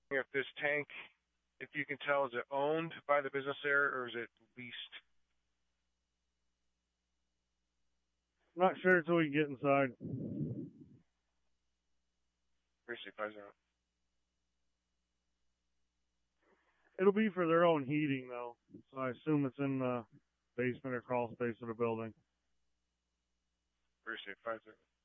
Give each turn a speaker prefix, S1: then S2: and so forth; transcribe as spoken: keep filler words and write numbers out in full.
S1: If this tank, if you can tell, is it owned by the business there or is it leased?
S2: I'm not sure until we get inside.
S1: Appreciate five zero.
S2: It'll be for their own heating, though. So I assume it's in the basement or crawl space of the building.
S1: Appreciate five zero.